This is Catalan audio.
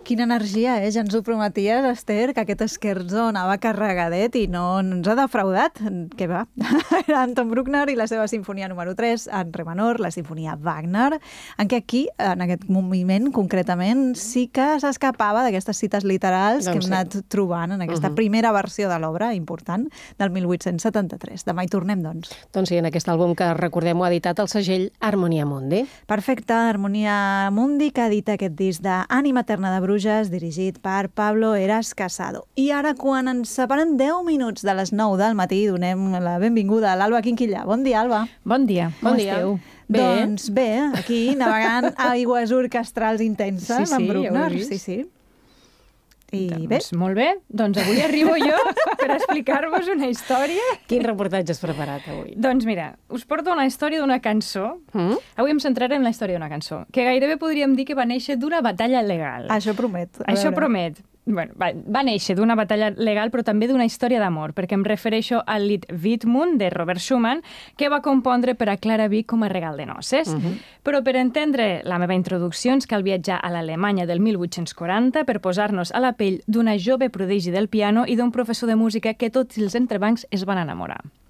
Quina energia, ja ens ho prometies, Esther, que aquest scherzo anava carregadet i no ens ha defraudat. Què va? Era Anton Bruckner i la seva sinfonia número 3, en re menor, la sinfonia Wagner, en què aquí, en aquest moviment concretament, sí que s'escapava d'aquestes cites literals que hem anat trobant en aquesta primera versió de l'obra important del 1873. Demà hi tornem, doncs. Doncs sí, en aquest àlbum que recordem ho ha editat el segell Harmonia Mundi. Perfecte, Harmonia Mundi, que edita aquest disc d'Ànima Eterna de Bruges, dirigit per Pablo Heras Casado. I ara, quan ens separen 10 minuts de les 9 del matí, donem la benvinguda a l'Alba Quinquillà. Bon dia, Alba. Bon dia, com esteu? Bé. Doncs bé, aquí navegant a aigües orquestrals intenses amb Bruckner. Sí. I doncs, bé? Molt bé. Doncs avui arribo jo per explicar-vos una història. Quin reportatge has preparat avui? Doncs mira, us porto una història d'una cançó. Avui em centraré en la història d'una cançó, que gairebé podríem dir que va néixer d'una batalla legal. Això promet. Això promet. Bueno, va néixer d'una batalla legal, però també d'una història d'amor, perquè em refereixo al Lied Widmung de Robert Schumann, que va compondre per a Clara Wieck com a regal de noces. Però per entendre la meva introducció ens cal viatjar a l'Alemanya del 1840 per posar-nos a la pell d'una jove prodigi del piano i d'un professor de música que tots els entrebancs es van enamorar.